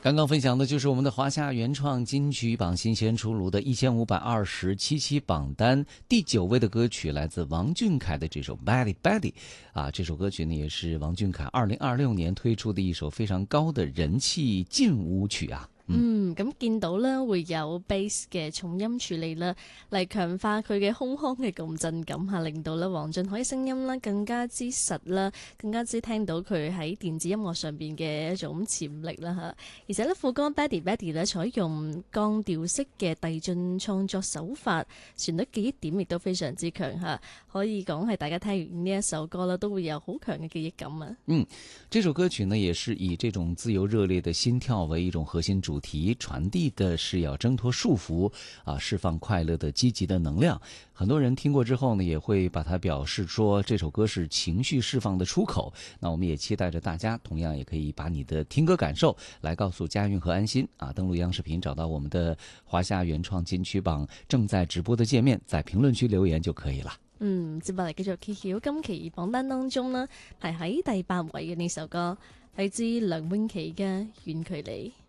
刚刚分享的就是我们的华夏原创金曲榜新鲜出炉的1527期榜单第9位的歌曲，来自王俊凯的这首《Betty Betty》啊，这首歌曲呢也是王俊凱2026年推出的一首非常高的人氣勁舞曲啊。 咁見到咧會有 bass 嘅重音處理啦，嚟強化佢嘅胸腔嘅共振感嚇，令到咧黃俊凱聲音啦更加之實啦，更加之聽到佢喺電子音樂上邊嘅一種潛力啦嚇。而且咧副歌 Betty Betty 咧採用降調式嘅遞進創作手法，旋律記憶點亦都非常之強嚇，可以講係大家聽完呢一首歌啦，都會有好強嘅記憶感啊。 這首歌曲呢也是以這種自由熱烈的心跳為一種核心主題，傳遞的是要掙脫束縛啊，釋放快樂的積極的能量。很多人聽過之後呢，也會把它表示說這首歌是情緒釋放的出口。那我們也期待着大家同樣也可以把你的聽歌感受來告訴佳韻和安心啊。登錄央視頻找到我們的華夏原創金曲榜正在直播的界面，在評論區留言就可以了。 接落嚟繼續揭曉今期榜單當中呢，排喺第8位嘅呢首歌，嚟自梁詠琪嘅《遠距離》。